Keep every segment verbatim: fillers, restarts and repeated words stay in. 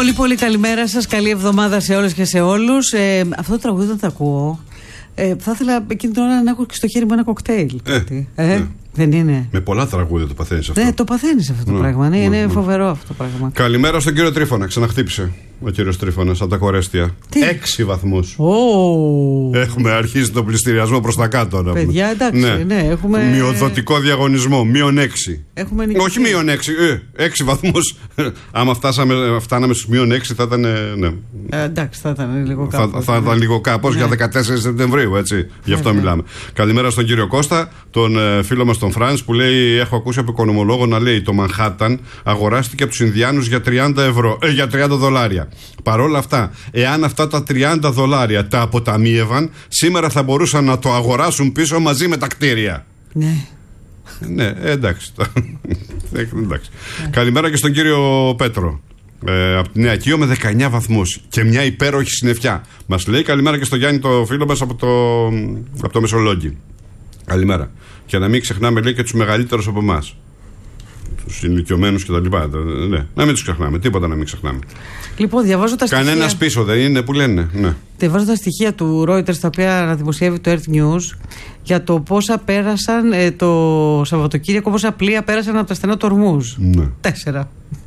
Πολύ πολύ καλημέρα σας, καλή εβδομάδα σε όλες και σε όλους. ε, Αυτό το τραγούδι δεν το ακούω. ε, Θα ήθελα εκείνη την ώρα να έχω και στο χέρι μου ένα κοκτέιλ. ε, ε, ε. Δεν είναι? Με πολλά τραγούδια το παθαίνεις αυτό. Ναι, το παθαίνεις αυτό το ναι, πράγμα. Ναι, ναι, είναι ναι. φοβερό αυτό το πράγμα. Καλημέρα στον κύριο Τρίφωνα. Ξαναχτύπησε ο κύριος Τρίφωνας από τα Κορέστια. Τι? Έξι βαθμούς. Oh. Έχουμε αρχίσει τον πληστηριασμό προς τα κάτω. Παιδιά, εντάξει. Ναι. Ναι, έχουμε... Μειοδοτικό διαγωνισμό. Μείον έξι. Έχουμε Όχι μείον έξι. Ε, έξι βαθμούς. Άμα φτάσαμε, φτάναμε στους μείον έξι θα ήταν. Ναι. Ε, εντάξει, θα ήταν λίγο κάπως. Θα, θα ήταν λίγο κάπως ναι. Για δεκατέσσερις Σεπτεμβρίου, έτσι. Γι' αυτό ναι, μιλάμε. Ναι. Καλημέρα στον κύριο Κώστα, τον ε, φίλο μας τον Φρανς, που λέει: έχω ακούσει από οικονομολόγο να λέει το Μανχάταν αγοράστηκε από τους Ινδιάνους για τριάντα ευρώ, ε, για τριάντα δολάρια. Παρ' όλα αυτά, εάν αυτά τα τριάντα δολάρια τα αποταμίευαν, σήμερα θα μπορούσαν να το αγοράσουν πίσω μαζί με τα κτίρια. Ναι. Ναι, εντάξει. εντάξει. Ναι. Καλημέρα και στον κύριο Πέτρο. Ε, από τη Νέα Κείο με δεκαεννιά βαθμούς και μια υπέροχη συννεφιά. Μας λέει καλημέρα και στο Γιάννη, το φίλο μας από το, από το Μεσολόγγι. Καλημέρα. Και να μην ξεχνάμε, λέει, και τους μεγαλύτερους από εμάς. Τους ηλικιωμένους κτλ. Ναι, να μην τους ξεχνάμε, τίποτα να μην ξεχνάμε. Λοιπόν, διαβάζω τα στοιχεία. Κανένας πίσω δεν είναι που λένε. Ναι. Διαβάζω τα στοιχεία του Reuters, τα οποία αναδημοσιεύει το Earth News, για το πόσα πέρασαν ε, το Σαββατοκύριακο, πόσα πλοία πέρασαν από τα στενά του Ορμούζ. Ναι. Τέσσερα.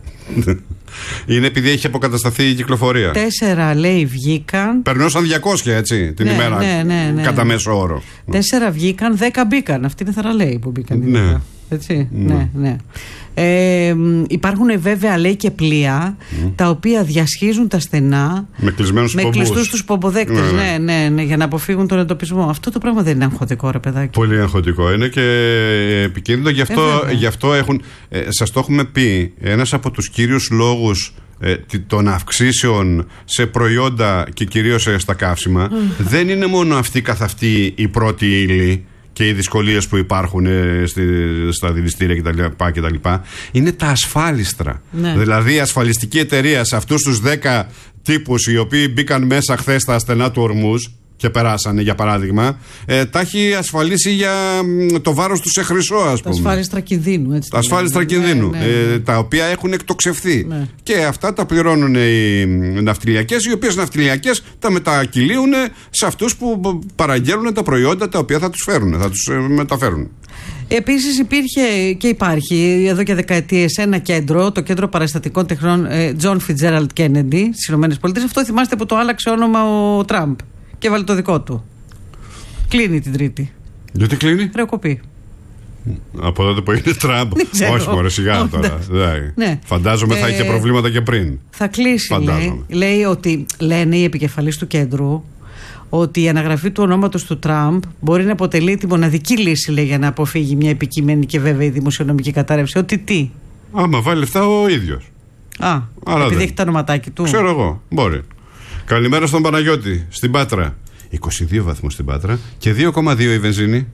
Είναι επειδή έχει αποκατασταθεί η κυκλοφορία. Τέσσερα, λέει, βγήκαν. Περνούσαν διακόσια, έτσι, την ναι, ημέρα. Ναι, ναι, ναι. Κατά μέσο όρο. Τέσσερα βγήκαν, δέκα μπήκαν. Αυτή είναι θαραλέοι που μπήκαν. Ναι. Έτσι. Ναι, ναι. ναι. Ε, υπάρχουν βέβαια, λέει, και πλοία mm. τα οποία διασχίζουν τα στενά με κλεισμένους με κλειστούς τους πομποδέκτες. Ναι, ναι, ναι, ναι, για να αποφύγουν τον εντοπισμό. Αυτό το πράγμα δεν είναι αγχωτικό, ρε παιδάκι? Πολύ αγχωτικό είναι και επικίνδυνο. Γι' αυτό, ε, γι' αυτό έχουν. Ε, σας το έχουμε πει. Ένας από τους κύριους λόγους ε, των αυξήσεων σε προϊόντα και κυρίως στα καύσιμα mm. δεν είναι μόνο αυτή καθ' αυτή η πρώτη ύλη και οι δυσκολίες που υπάρχουν ε, στη, στα δηληστήρια κτλ. Είναι τα ασφάλιστρα. Ναι. Δηλαδή η ασφαλιστική εταιρεία σε αυτούς τους δέκα τύπους οι οποίοι μπήκαν μέσα χθες στα στενά του Ορμούζ και περάσανε, για παράδειγμα, ε, τα έχει ασφαλίσει για μ, το βάρος του σε χρυσό, ας πούμε. Τα ασφάλιστρα κινδύνου, έτσι. Τα ασφάλιστρα κινδύνου, ναι, ναι, ναι. Ε, τα οποία έχουν εκτοξευθεί. Ναι. Και αυτά τα πληρώνουν οι ναυτιλιακές, οι οποίες ναυτιλιακές τα μετακυλίουν σε αυτούς που παραγγέλνουν τα προϊόντα τα οποία θα τους φέρουν, θα τους ε, μεταφέρουν. Επίσης υπήρχε και υπάρχει εδώ και δεκαετίες ένα κέντρο, το Κέντρο Παραστατικών Τεχνών John Fitzgerald Kennedy στις ΗΠΑ. Αυτό θυμάστε που το άλλαξε όνομα ο Τραμπ και βάλει το δικό του. Κλείνει την Τρίτη. Γιατί κλείνει? Χρεοκοπεί. Από τότε που είναι Τραμπ. Όχι, μωρέ, σιγά τώρα. Ναι. Φαντάζομαι θα είχε προβλήματα και πριν. Θα κλείσει, λέει. Λέει ότι λένε οι επικεφαλής του κέντρου ότι η αναγραφή του ονόματος του Τραμπ μπορεί να αποτελεί τη μοναδική λύση, λέει, για να αποφύγει μια επικείμενη και βέβαιη δημοσιονομική κατάρρευση. Ότι τι? Άμα βάλει λεφτά ο ίδιος. Α, αλλά επειδή δεν έχει τα ονοματάκι του. Ξέρω εγώ, μπορεί. Καλημέρα στον Παναγιώτη, στην Πάτρα. είκοσι δύο βαθμούς στην Πάτρα και δύο κόμμα δύο η βενζίνη.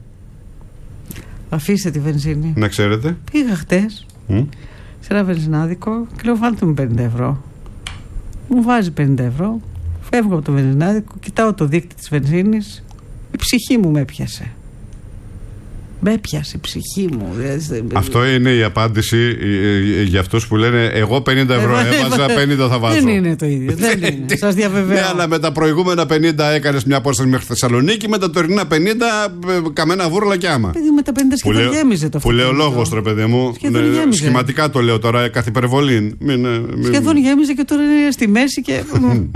Αφήστε τη βενζίνη. Να ξέρετε. Πήγα χτες mm? σε ένα βενζινάδικο και λέω βάλτε μου πενήντα ευρώ. Μου βάζει πενήντα ευρώ. Φεύγω από το βενζινάδικο, κοιτάω το δείκτη της βενζίνης. Η ψυχή μου με έπιασε. Με έπιασε η ψυχή μου. Αυτό είναι η απάντηση για αυτούς που λένε εγώ πενήντα ευρώ έβαζα, πενήντα θα βάζω. Δεν είναι το ίδιο. Δεν είναι. Σας διαβεβαιώ. Ναι, αλλά με τα προηγούμενα πενήντα έκανες μια απόσταση μέχρι Θεσσαλονίκη, με τα τωρινά πενήντα καμένα βούρλα και άμα. Παιδί, με τα πενήντα σχεδόν γέμιζε το αυτό. Που λέω λόγος, ρε παιδί μου. Σχηματικά το λέω τώρα, καθ' υπερβολή. Σχεδόν γέμιζε και τώρα είναι στη μέση και.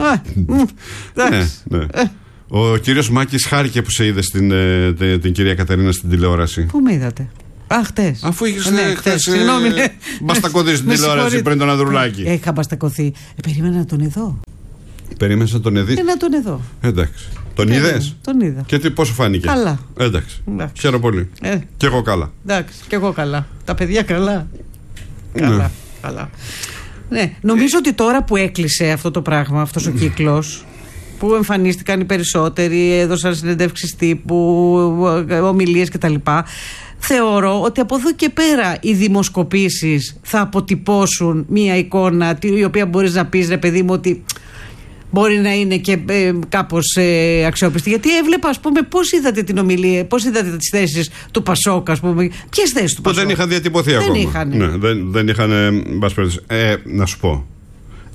Ναι. Ο κύριος Μάκης χάρηκε που σε είδε στην, ε, την, την κυρία Κατερίνα στην τηλεόραση. Πού με είδατε? Α, χτες. Αφού είχες ναι, χτες, συγγνώμη, ναι. Μπαστακωθεί στην τηλεόραση πριν τον Ανδρουλάκη. Είχα μπαστακωθεί. Ε, περίμενα να τον ειδώ. Περίμενες να τον ειδείς? Ε, να τον ειδώ. Εντάξει. Τον είδες? Τον είδα. Και τι, πόσο φάνηκε? Καλά. Εντάξει. Χαίρομαι πολύ. Ε. Και εγώ καλά. Εντάξει. Και εγώ καλά. Τα παιδιά καλά. Καλά. Ναι. Καλά. Ναι. Νομίζω ε. ότι τώρα που έκλεισε αυτό το πράγμα, αυτός ο κύκλος, που εμφανίστηκαν οι περισσότεροι, έδωσαν συνεντεύξεις τύπου, ομιλίες κτλ. Θεωρώ ότι από εδώ και πέρα οι δημοσκοπήσεις θα αποτυπώσουν μία εικόνα η οποία μπορείς να πεις, ρε παιδί μου, ότι μπορεί να είναι και ε, κάπως ε, αξιόπιστη. Γιατί έβλεπα, ας πούμε, πώς είδατε την ομιλία, πώς είδατε τις θέσεις του Πασόκ, ας πούμε. Ποιες θέσεις του Πασόκ? Που δεν είχαν διατυπωθεί δεν ακόμα. Είχαν. Ναι, δεν, δεν είχαν. Ε, ε, να σου πω.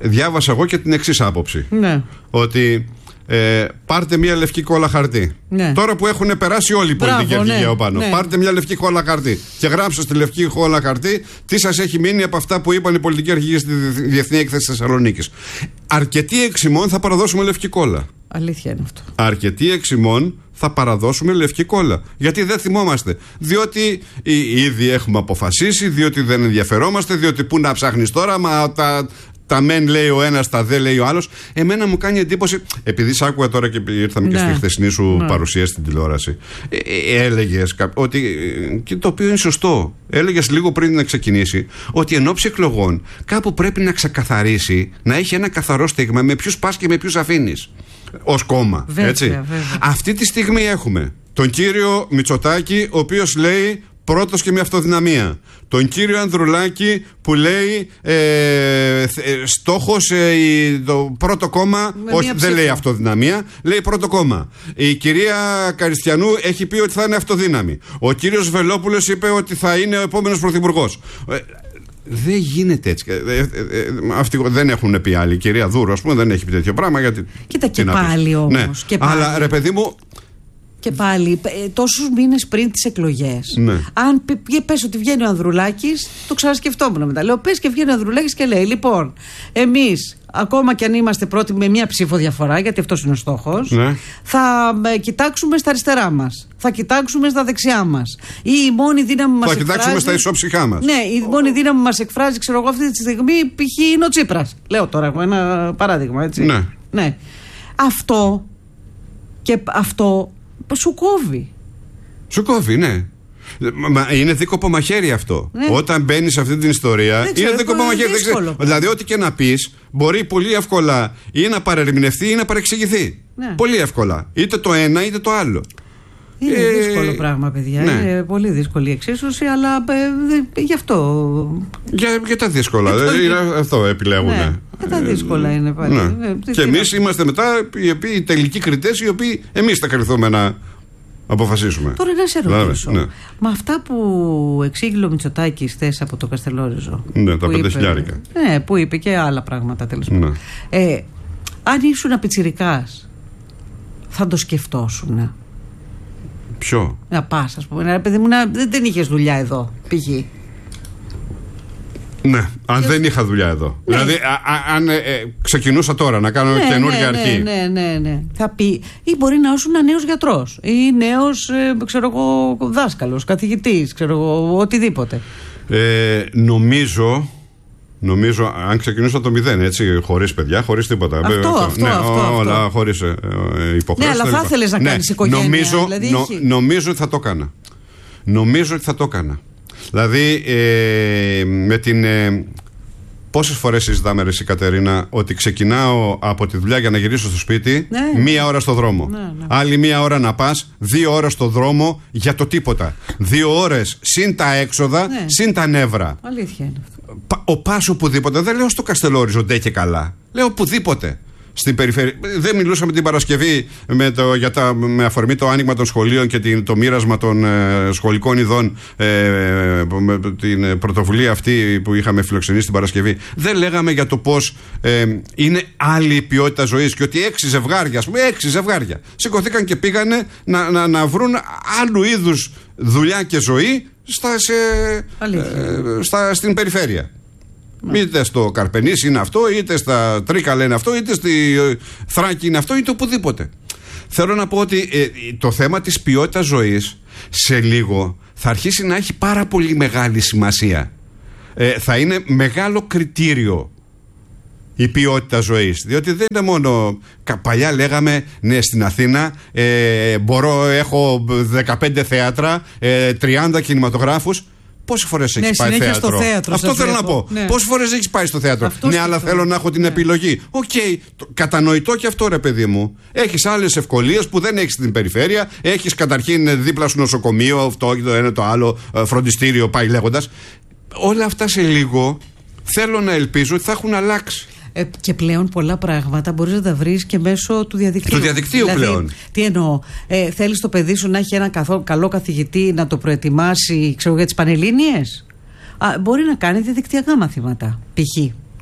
διάβασα εγώ και την εξής άποψη. Ναι. Ότι ε, πάρτε μια λευκή κόλλα χαρτί. Ναι. Τώρα που έχουν περάσει όλοι οι πολιτικοί αρχηγοί ναι, πάνω, ναι. πάρτε μια λευκή κόλλα χαρτί και γράψτε στη λευκή κόλλα χαρτί τι σας έχει μείνει από αυτά που είπαν οι πολιτικοί αρχηγοί στη Διεθνή Έκθεση Θεσσαλονίκης. Αρκετοί εξημών θα παραδώσουμε λευκή κόλλα. Αλήθεια είναι αυτό. Αρκετοί εξημών θα παραδώσουμε λευκή κόλλα. Γιατί δεν θυμόμαστε. Διότι ήδη έχουμε αποφασίσει, διότι δεν ενδιαφερόμαστε, διότι πού να ψάχνεις τώρα, μα τα. Τα μεν λέει ο ένας, τα δε λέει ο άλλος. Εμένα μου κάνει εντύπωση, επειδή σ' άκουγα τώρα και ήρθαμε ναι. και στη χθεσινή σου ναι. παρουσία στην τηλεόραση, ε, ε, έλεγες ότι, και το οποίο είναι σωστό, έλεγες λίγο πριν να ξεκινήσει, ότι εν ώψη εκλογών κάπου πρέπει να ξεκαθαρίσει, να έχει ένα καθαρό στίγμα με ποιους πας και με ποιους αφήνεις ως κόμμα. Βέβαια, έτσι. βέβαια. Αυτή τη στιγμή έχουμε τον κύριο Μητσοτάκη, ο οποίος λέει πρώτος και με αυτοδυναμία. Τον κύριο Ανδρουλάκη που λέει ε, ε, στόχος ε, το πρώτο κόμμα, όχι δεν λέει αυτοδυναμία, λέει πρώτο κόμμα. Η κυρία Καριστιανού έχει πει ότι θα είναι αυτοδύναμη. Ο κύριος Βελόπουλος είπε ότι θα είναι ο επόμενος πρωθυπουργός. Ε, δεν γίνεται έτσι. Ε, ε, ε, αυτοί δεν έχουν πει άλλοι. Η κυρία Δούρου, ας πούμε, δεν έχει πει τέτοιο πράγμα. Γιατί, κοίτα και πάλι όμως. Ναι. Και πάλι. Αλλά ρε παιδί μου. Και πάλι, τόσους μήνες πριν τις εκλογές, ναι. αν πες ότι βγαίνει ο Ανδρουλάκης, το ξανασκεφτόμουν μετά. Λέω, πες και βγαίνει ο Ανδρουλάκης και λέει, λοιπόν, εμείς, ακόμα και αν είμαστε πρώτοι με μία ψήφο διαφορά, γιατί αυτός είναι ο στόχος, ναι. θα ε, κοιτάξουμε στα αριστερά μας, θα κοιτάξουμε στα δεξιά μας. Ή η μόνη δύναμη μας θα εκφράζει. Θα κοιτάξουμε στα ισόψυχά μας. Ναι, η μόνη δύναμη μας εκφράζει, ξέρω εγώ, αυτή τη στιγμή, π.χ. είναι ο Τσίπρας. Λέω τώρα ένα παράδειγμα, έτσι. Ναι. ναι. Αυτό και αυτό. Σου κόβει. Σου κόβει, ναι. Μα είναι δίκοπο μαχαίρι αυτό. Ναι. Όταν μπαίνει σε αυτή την ιστορία, ξέρω, είναι δίκοπο μαχαίρι. Δύσκολο, δηλαδή, ό,τι και να πει, μπορεί πολύ εύκολα ή να παρερμηνευτεί ή να παρεξηγηθεί. Ναι. Πολύ εύκολα. Είτε το ένα είτε το άλλο. Είναι ε, δύσκολο πράγμα, παιδιά. Ναι. Είναι πολύ δύσκολη η εξίσωση, αλλά ε, γι' αυτό. Για, για τα δύσκολα. Ε, είναι αυτό επιλέγουν. Ναι. Ε, τα δύσκολα ε, είναι πάλι. Ναι. Ε, και εμείς είμαστε μετά οι, οποίοι, οι τελικοί κριτές, οι οποίοι εμείς θα κρυθούμε να αποφασίσουμε. Τώρα να σε ρωτήσω. Ναι. Με αυτά που εξήγηλε ο Μητσοτάκης χθες από το Καστελόριζο. Ναι, τα πέντε χιλιάρικα. Ναι, που είπε και άλλα πράγματα τέλος πάντων. Ναι. Ε, αν ήσουν πιτσιρικάς, θα το σκεφτόσουν. Ποιο? Να πας, ας πούμε. Παιδί μου, να, δεν, δεν είχες δουλειά εδώ, π.χ. Ναι, αν και... δεν είχα δουλειά εδώ. Ναι. Δηλαδή, α, α, αν ε, ε, ξεκινούσα τώρα να κάνω ναι, καινούργια ναι, αρχή. Ναι, ναι, ναι, ναι. Θα πει, ή μπορεί να ήσουν ένα νέος γιατρός, ή νέος, ε, ξέρω εγώ, δάσκαλος, καθηγητής, ξέρω εγώ, οτιδήποτε. Ε, νομίζω. Νομίζω, αν ξεκινούσα το μηδέν, έτσι, χωρίς παιδιά, χωρίς τίποτα. Αυτό, αυτό, ναι, αυτό, αυτό. Όλα χωρίς ε, ε, υποχρέωση. Ναι, αλλά θα ήθελες να ναι, κάνεις οικογένεια. Νομίζω, δηλαδή, νο, νομίζω ότι θα το έκανα. Νομίζω ότι θα το έκανα. Δηλαδή, ε, με την... Ε, πόσες φορές συζητάμε, ρε εσύ Κατερίνα, ότι ξεκινάω από τη δουλειά για να γυρίσω στο σπίτι, ναι. μία ώρα στο δρόμο. Ναι, ναι. Άλλη μία ώρα να πας, δύο ώρες στο δρόμο για το τίποτα. Δύο ώρες συν τα έξοδα, ναι. συν τα νεύρα. Αλήθεια είναι αυτό. Ο πας οπουδήποτε, δεν λέω στο Καστελόριζο ντε και καλά. Λέω οπουδήποτε. Στην περιφέρεια. Δεν μιλούσαμε την Παρασκευή με, το, για τα, με αφορμή το άνοιγμα των σχολείων και την, το μοίρασμα των ε, σχολικών ειδών, ε, με την πρωτοβουλία αυτή που είχαμε φιλοξενήσει την Παρασκευή. Δεν λέγαμε για το πώς ε, είναι άλλη η ποιότητα ζωής και ότι έξι ζευγάρια, ας πούμε, έξι ζευγάρια σηκωθήκαν και πήγανε να, να, να βρουν άλλου είδους δουλειά και ζωή στα, σε, ε, στα, στην περιφέρεια. Ναι. Είτε στο Καρπενήσι είναι αυτό, είτε στα Τρίκαλα είναι αυτό, είτε στη Θράκη είναι αυτό, είτε οπουδήποτε. Θέλω να πω ότι ε, το θέμα της ποιότητας ζωής σε λίγο θα αρχίσει να έχει πάρα πολύ μεγάλη σημασία. Ε, θα είναι μεγάλο κριτήριο η ποιότητα ζωής. Διότι δεν είναι μόνο. Παλιά λέγαμε, ναι, στην Αθήνα ε, μπορώ, έχω δεκαπέντε θέατρα, ε, τριάντα κινηματογράφους. Πόσες φορές έχεις ναι, πάει θέατρο? Στο θέατρο? Αυτό θέλω να πω. Ναι. Πόσες φορές έχεις πάει στο θέατρο? Αυτό ναι, αλλά θέλω να έχω την ναι. επιλογή. Οκ, okay, κατανοητό και αυτό, ρε παιδί μου. Έχεις άλλες ευκολίες που δεν έχεις στην περιφέρεια. Έχεις καταρχήν δίπλα σου νοσοκομείο, αυτό και το ένα το άλλο, φροντιστήριο, πάει λέγοντας. Όλα αυτά σε λίγο θέλω να ελπίζω ότι θα έχουν αλλάξει. Ε, και πλέον πολλά πράγματα μπορείς να τα βρεις και μέσω του διαδικτύου. Του διαδικτύου δηλαδή, πλέον. Τι εννοώ, ε, θέλεις το παιδί σου να έχει ένα καθό, καλό καθηγητή να το προετοιμάσει, ξέρω, για τις Πανελλήνιες. Α, μπορεί να κάνει διαδικτυακά μαθήματα, π.χ.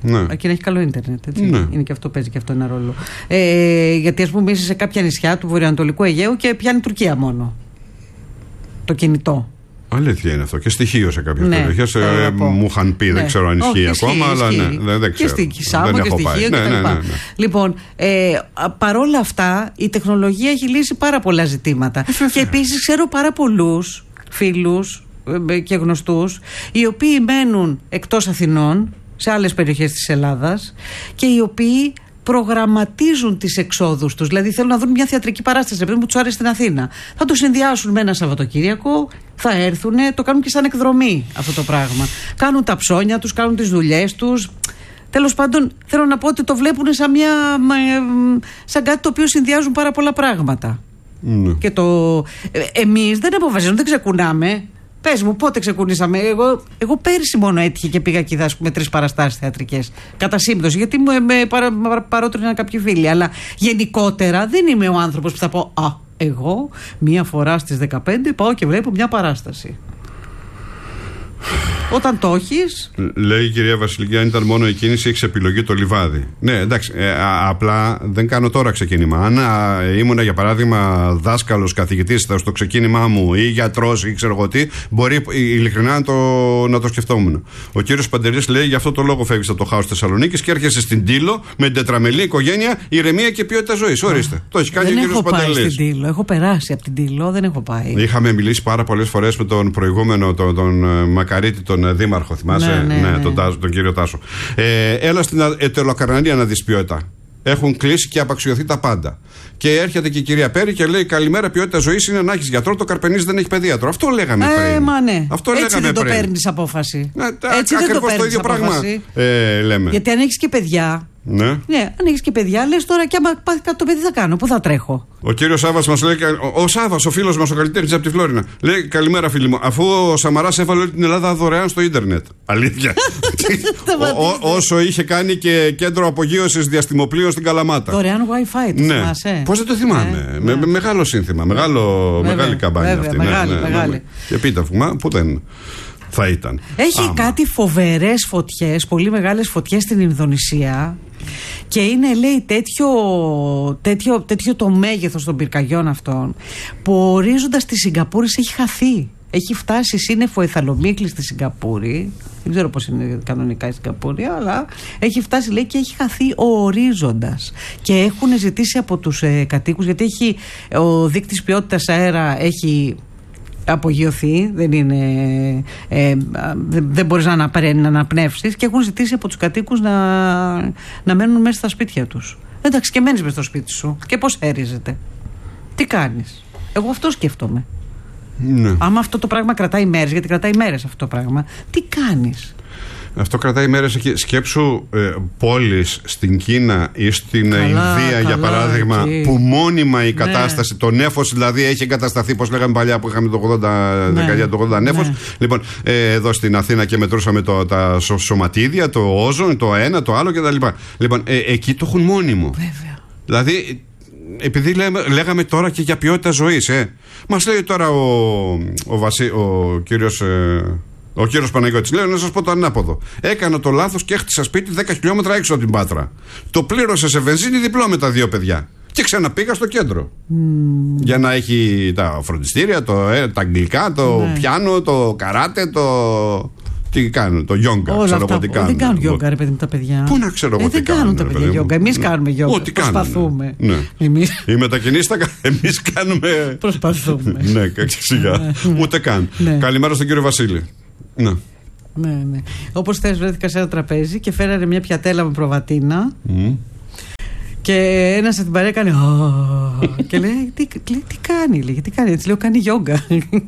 Ναι. Εκεί να έχει καλό ίντερνετ. Έτσι. Ναι. Είναι και αυτό, παίζει και αυτό ένα ρόλο. Ε, γιατί, ας πούμε, είσαι σε κάποια νησιά του βορειοανατολικού Αιγαίου και πιάνει Τουρκία μόνο το κινητό. Αλήθεια είναι αυτό. Και στοιχείο σε κάποιες ναι, περιοχές. Ε, μου είχαν πει, ναι. δεν ξέρω αν ισχύει oh, ακόμα, ισχύει, αλλά ισχύει. ναι, δεν ξέρω. Και στη Σάμο και στοιχείο ναι, κτλ. Ναι, ναι, ναι, ναι. Λοιπόν, ε, παρόλα αυτά, η τεχνολογία έχει λύσει πάρα πολλά ζητήματα. Ε, και επίσης ξέρω πάρα πολλούς φίλους ε, και γνωστούς, οι οποίοι μένουν εκτός Αθηνών, σε άλλες περιοχές της Ελλάδας, και οι οποίοι προγραμματίζουν τις εξόδους τους. Δηλαδή θέλουν να δουν μια θεατρική παράσταση που τους άρεσε στην Αθήνα. Θα το συνδυάσουν με ένα Σαββατοκύριακο, θα έρθουν, το κάνουν και σαν εκδρομή αυτό το πράγμα. Κάνουν τα ψώνια τους, κάνουν τις δουλειές τους. Τέλος πάντων, θέλω να πω ότι το βλέπουν σαν, μια, σαν κάτι το οποίο συνδυάζουν πάρα πολλά πράγματα. Mm. Και το, εμείς δεν αποφασίζουμε, δεν ξεκουνάμε. Πες μου, πότε ξεκουνήσαμε? Εγώ, εγώ πέρυσι μόνο έτυχε και πήγα και είδα με τρεις παραστάσεις θεατρικές. Κατά σύμπτωση, γιατί με, με παρα, παρότριναν κάποιοι φίλοι. Αλλά γενικότερα δεν είμαι ο άνθρωπος που θα πω «Α, εγώ μία φορά στις δεκαπέντε πάω και βλέπω μια παράσταση». Όταν το έχεις. Λέει η κυρία Βασιλική, αν ήταν μόνο η κίνηση, έχεις επιλογή το λιβάδι. Ναι, εντάξει. Ε, α, απλά δεν κάνω τώρα ξεκίνημα. Αν α, ήμουν, για παράδειγμα, δάσκαλος, καθηγητής στο ξεκίνημά μου ή γιατρός ή ξέρω εγώ τι, μπορεί ειλικρινά να το, να το σκεφτόμουν. Ο κύριος Παντελής λέει: γι' αυτό το λόγο φεύγεις από το χάος της Θεσσαλονίκης και έρχεσαι στην Τήλο με τετραμελή οικογένεια, ηρεμία και ποιότητα ζωής. Ορίστε. Oh. Το έχει κάνει δεν ο κύριος Παντελής. Δεν έχω πάει στην Τήλο. Έχω περάσει από την Τήλο, δεν έχω πάει. Είχαμε μιλήσει πάρα πολλές φορές με τον προηγούμενο, τον, τον Μακαρίτη, τον δήμαρχο, θυμάσαι, ναι, ναι, ναι, ναι. Τον, Τάσο, τον κύριο Τάσο. Ε, έλα στην Ετωλοκαρνανία να δεις ποιότητα. Έχουν κλείσει και απαξιωθεί τα πάντα. Και έρχεται και η κυρία Πέρη και λέει: καλημέρα, ποιότητα ζωής είναι να έχεις γιατρό, το Καρπενήσι δεν έχει παιδίατρο. Αυτό λέγαμε ε, πριν. Μα ναι. Αυτό Έτσι λέγαμε δεν το πριν. παίρνεις απόφαση. Ναι, Έτσι δεν το παίρνεις το ίδιο απόφαση. Πράγμα, ε, λέμε. Γιατί αν έχεις και παιδιά. Ναι. ναι, αν έχεις και παιδιά, λες τώρα και άμα πάθει κάτι το παιδί θα κάνω, πού θα τρέχω. Ο κύριος Σάββας μας λέει: ο, ο Σάββας, ο φίλος μας, ο καλλιτέχνης από τη Φλόρινα, λέει: καλημέρα, φίλοι μου. Αφού ο Σαμαράς έβαλε όλη την Ελλάδα δωρεάν στο ίντερνετ. Αλήθεια. ο, ο, όσο είχε κάνει και κέντρο απογείωσης διαστημοπλοίων στην Καλαμάτα. Δωρεάν Wi-Fi, το ναι. θυμάσαι. Πώς δεν το θυμάμαι. Ε, με, ναι. με, μεγάλο σύνθημα, μεγάλο, βέβαια, μεγάλη καμπάνια βέβαια, αυτή. Μεγάλη, ναι, ναι, μεγάλη. Ναι, ναι. Και επίτευγμα που δεν θα ήταν. Έχει Άμα. κάτι φοβερές φωτιές, πολύ μεγάλες φωτιές στην Ινδονησία. Και είναι, λέει, τέτοιο, τέτοιο, τέτοιο το μέγεθος των πυρκαγιών αυτών, που ο ορίζοντας της Σιγκαπούρης έχει χαθεί. Έχει φτάσει σύννεφο εθαλομίκλη στη Σιγκαπούρη. Δεν ξέρω πώς είναι κανονικά η Σιγκαπούρη, αλλά έχει φτάσει, λέει, και έχει χαθεί ο ορίζοντας. Και έχουν ζητήσει από τους ε, κατοίκους, γιατί έχει, ο δείκτης ποιότητας αέρα έχει απογειωθεί, δεν είναι, ε, δεν, δεν μπορείς να, αναπρέ, να αναπνεύσεις, και έχουν ζητήσει από τους κατοίκους να, να μένουν μέσα στα σπίτια τους. Εντάξει, και μένεις μέσα στο σπίτι σου. Και πώς έριζεται? Τι κάνεις? Εγώ αυτό σκέφτομαι. Ναι. Άμα αυτό το πράγμα κρατάει μέρες, γιατί κρατάει μέρες αυτό το πράγμα, τι κάνεις? Αυτό κρατάει μέρες εκεί. Σκέψου ε, πόλεις στην Κίνα ή στην καλά, Ινδία, καλά, για παράδειγμα, εκεί. Που μόνιμα η κατάσταση, ναι. το νέφος δηλαδή έχει εγκατασταθεί, πώς λέγαμε παλιά που είχαμε το ογδόντα, ναι. δεκαετία του ογδόντα νέφος. Ναι. Λοιπόν, ε, εδώ στην Αθήνα και μετρούσαμε το, τα σωματίδια, το όζον, το ένα, το άλλο κτλ. Λοιπόν, ε, εκεί το έχουν μόνιμο. Βέβαια. Δηλαδή, επειδή λέμε, λέγαμε τώρα και για ποιότητα ζωής, ε. Μας λέει τώρα ο, ο, Βασί, ο κύριος. Ε, Ο κύριος Παναγιώτης λέει: να σας πω το ανάποδο. Έκανα το λάθος και έχτισα σπίτι δέκα χιλιόμετρα έξω από την Πάτρα. Το πλήρωσα σε βενζίνη διπλό με τα δύο παιδιά. Και ξαναπήγα στο κέντρο. Mm. Για να έχει τα φροντιστήρια, το, ε, τα αγγλικά, το ναι. πιάνο, το καράτε, το. Τι κάνουν, το γιόγκα. Όλα αυτά. Τι κάνουν. Δεν κάνουν γιόγκα, ρε παιδί μου, τα παιδιά. Πού να ξέρω εγώ ε, τι δεν κάνουν. Δεν κάνουν τα παιδιά γιόγκα. Εμείς κάνουμε γιόγκα. Ό,τι προσπαθούμε. Ναι. Εμείς... Οι μετακινήσεις τα κάνουμε. Εμείς κάνουμε. Προσπαθούμε. Ναι, σιγά. Ούτε καν. Ναι. Καλημέρα στον κύριο Βασίλη. Ναι. Ναι, ναι. Όπως θες, βρέθηκα σε ένα τραπέζι και φέρανε μια πιατέλα με προβατίνα. Mm. Και ένας από την παρέα έκανε. Και λέει: Τι, λέει, τι κάνει, λέει, τι κάνει. Έτσι λέω: κάνει γιόγκα.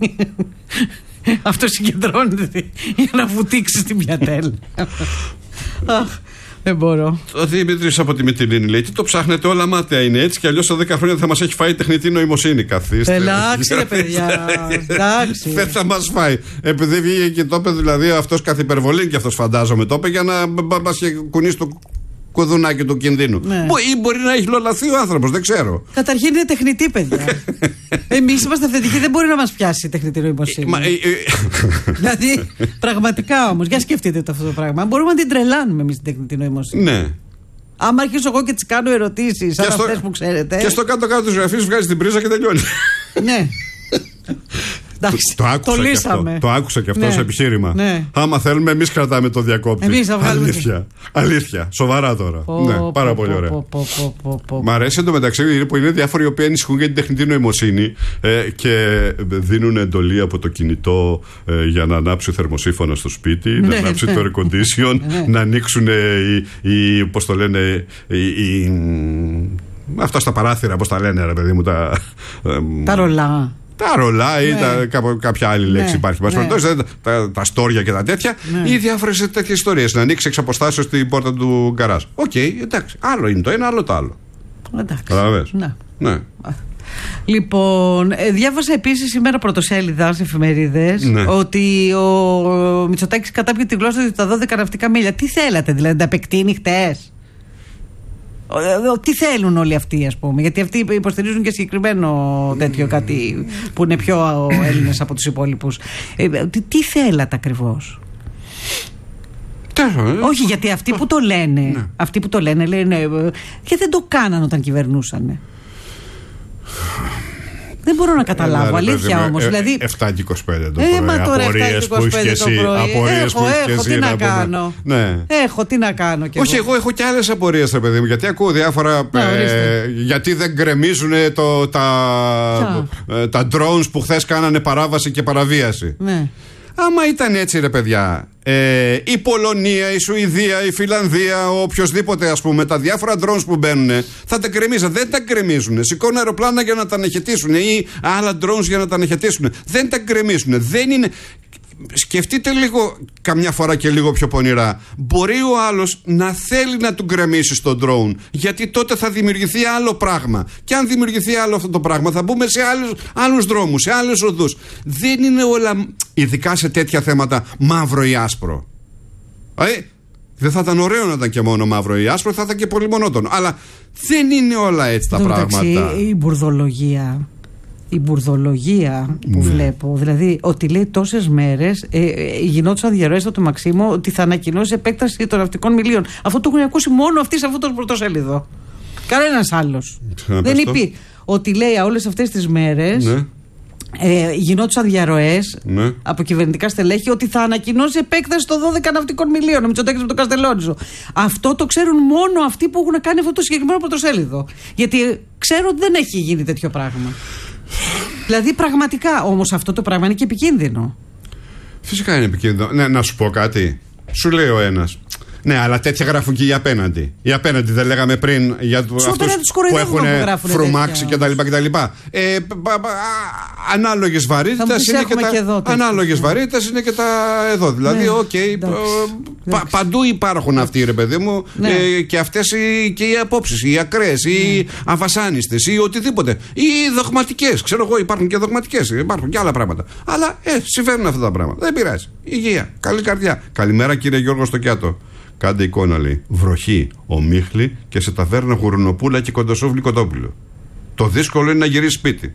Αυτό συγκεντρώνεται για να βουτήξει την πιατέλα. Αχ, δεν μπορώ. Ο Δημήτρης από τη Μυτιλήνη λέει: τι το ψάχνετε, όλα μάταια είναι έτσι. Και αλλιώς σε δέκα χρόνια θα μας έχει φάει τεχνητή νοημοσύνη. Καθίστε. Εντάξει, ρε παιδιά. Εντάξει. Δεν θα μας φάει. Επειδή βγήκε και το είπε, δηλαδή αυτός καθ' υπερβολή και αυτός φαντάζομαι το είπε για να μας κουνήσει το κουδουνάκι του κινδύνου. Ναι. Μπο, ή μπορεί να έχει λολαθεί ο άνθρωπος, δεν ξέρω. Καταρχήν είναι τεχνητή, παιδιά. Εμείς είμαστε αυθεντικοί, δεν μπορεί να μας πιάσει η τεχνητή νοημοσύνη. Μα, ε, ε, Δηλαδή, πραγματικά όμως, για σκεφτείτε το αυτό το πράγμα. Μπορούμε να την τρελάνουμε εμείς την τεχνητή νοημοσύνη. ναι. Άμα αρχίσω εγώ και τις κάνω ερωτήσεις, σαν στο- αυτές που ξέρετε. Και στο κάτω-κάτω της γραφής βγάζει την πρίζα και τελειώνει. Ναι. Εντάξει, Το άκουσα, και αυτό, λύσαμε. το άκουσα και αυτό Ναι. ως επιχείρημα. Ναι. Άμα θέλουμε, εμείς κρατάμε το διακόπτη. Εμείς θα βγάλουμε- Αλήθεια. Αλήθεια. Σοβαρά τώρα. Πω, ναι, πω, πάρα πω, πολύ πω, ωραία. πω, πω, πω, πω, πω. Μ' αρέσει εντωμεταξύ που είναι διάφοροι οι οποίοι ανησυχούν για την τεχνητή νοημοσύνη ε, και δίνουν εντολή από το κινητό ε, για να ανάψει θερμοσύφωνα στο σπίτι, να Ναι, ανάψει ναι. το air condition, Ναι. να ανοίξουν οι, οι, πώς το λένε, οι, οι, αυτά στα παράθυρα, πώς τα λένε, ρε παιδί μου, τα. ε, Τα ρολά. Τα ρολά ή Ναι. τα, κάπου- κάποια άλλη λέξη Ναι, υπάρχει. ναι. Ναι. Τα, τα, τα στόρια και τα τέτοια Ναι. ή διάφορες τέτοιες ιστορίες. Να ανοίξει εξ αποστάσεως την πόρτα του γκαράζ. Οκ, okay, εντάξει. Άλλο είναι το ένα, άλλο το άλλο. Εντάξει. Καταλαβες. Ναι. Ναι. Λοιπόν, ε, διάβασα επίσης σήμερα πρωτοσέλιδα στις εφημερίδες Ναι. ότι ο Μητσοτάκης κατάπιε τη γλώσσα του τα δώδεκα ναυτικά μίλια. Τι θέλατε, δηλαδή, να τα επεκτείνει χτες? Ο- ε, ο- Τι θέλουν όλοι αυτοί, ας πούμε? Γιατί αυτοί υποστηρίζουν και συγκεκριμένο τέτοιο κάτι που είναι πιο Έλληνες από τους υπόλοιπους. Ε, τι, τι θέλατε ακριβώς? Τέλος, ε. Όχι, γιατί αυτοί που το λένε, Ναι. αυτοί που το λένε, λένε ε, και δεν το κάναν όταν κυβερνούσαν. Δεν μπορώ να καταλάβω, Έλα, ρε, αλήθεια παιδί μου, όμως. ε, Δηλαδή, εφτά και είκοσι πέντε το Ε, πρωί. μα τώρα Απορίες εφτά και που έχεις και είκοσι πέντε το εσύ. πρωί. Απορίες που Έχω, έχεις και έχω, εσύ τι να πούμε. κάνω. Ναι. Έχω, τι να κάνω κι Όχι, εγώ έχω και άλλες απορίες, ρε παιδί μου, γιατί ακούω διάφορα. Ναι, ε, ορίστε. γιατί δεν γκρεμίζουν το, τα, ε, τα drones που χθες κάνανε παράβαση και παραβίαση. Ναι. Άμα ήταν έτσι, ρε παιδιά, ε, η Πολωνία, η Σουηδία, η Φιλανδία, ο οποιοσδήποτε, ας πούμε, τα διάφορα drones που μπαίνουν, θα τα γκρεμίζαν. Δεν τα γκρεμίζουν. Σηκώνουν αεροπλάνα για να τα αναχαιτήσουν ή άλλα drones για να τα αναχαιτήσουν. Δεν τα γκρεμίζουν. Δεν είναι. Σκεφτείτε λίγο, καμιά φορά και λίγο πιο πονηρά. Μπορεί ο άλλος να θέλει να του γκρεμίσει τον drone, γιατί τότε θα δημιουργηθεί άλλο πράγμα. Και αν δημιουργηθεί άλλο αυτό το πράγμα, θα μπούμε σε άλλους, άλλους δρόμους, σε άλλες οδούς. Δεν είναι όλα, ειδικά σε τέτοια θέματα, μαύρο ή άσπρο. Ε, δεν θα ήταν ωραίο να ήταν και μόνο μαύρο ή άσπρο, θα ήταν και πολύ μονότονο. Αλλά δεν είναι όλα έτσι τα Εν τω πράγματα. μεταξύ, η μπουρδολογία. Η μπουρδολογία που Ναι. βλέπω, δηλαδή ότι λέει τόσες μέρες ε, ε, γινόντουσαν διαρροές από το Μαξίμο ότι θα ανακοινώσει επέκταση των ναυτικών μιλίων. Αυτό το έχουν ακούσει μόνο αυτοί σε αυτό το πρωτοσέλιδο. Κανένας άλλος. Να Δεν πες το. είπε ότι λέει όλες αυτές τις μέρες Ναι. ε, γινόντουσαν διαρροές Ναι. από κυβερνητικά στελέχη ότι θα ανακοινώσει επέκταση των δώδεκα ναυτικών μιλίων. Ο Μητσοτάκης με τον Καστελόριζο. Αυτό το ξέρουν μόνο αυτοί που έχουν κάνει αυτό το συγκεκριμένο πρωτοσέλιδο. Γιατί ξέρουν ότι δεν έχει γίνει τέτοιο πράγμα. Δηλαδή πραγματικά όμως αυτό το πράγμα είναι και επικίνδυνο. Φυσικά είναι επικίνδυνο. Ναι, να σου πω κάτι. Σου λέει ο ένας. Ναι, αλλά τέτοια γράφουν και οι απέναντι. Οι απέναντι δεν λέγαμε πριν για του Σου αυτούς τώρα τους που κοροϊδεύουμε έχουν που γράφουνε φρουμάξει τέτοια. κτλ. Ε, ανάλογες Θα μου βαρύτητες πεις, είναι, και έχουμε τα, και εδώ τέτοια. ανάλογες βαρύτητες είναι και τα εδώ. Δηλαδή, Ναι, οκ, ε, εντάξει, πα- εντάξει. παντού υπάρχουν αυτοί, ρε παιδί μου, Ναι. ε, και αυτές οι, και οι απόψεις, οι ακραίες, οι αβασάνιστες ή οτιδήποτε. Ή δογματικές. Ξέρω εγώ, υπάρχουν και δογματικές, υπάρχουν και άλλα πράγματα. Αλλά ε, συμβαίνουν αυτά τα πράγματα. Δεν πειράζει. Υγεία. Καλή καρδιά. Καλημέρα, κύριε Γιώργο Στοκιάτο. Κάντε εικόνα, λέει. Βροχή, ομίχλη και σε ταβέρνα γουρνοπούλα και κοντοσούβλι κοτόπουλο. Το δύσκολο είναι να γυρίσει σπίτι.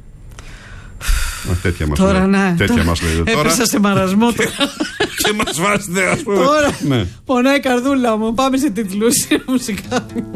Α, τέτοια μας Τώρα λέει. ναι. Τέτοια τώρα μας λέει. Τώρα έπεσα σε μαρασμό τώρα. και μας βάζετε, ας πούμε. Τώρα Ναι. πονάει η καρδούλα μου. Πάμε σε τίτλους μουσικά.